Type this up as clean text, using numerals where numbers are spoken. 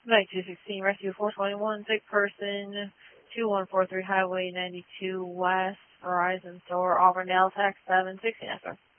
9216, Rescue 421, sick person, 2143 Highway 92 West, Verizon Store, Auburndale, Text 716, yes, sir.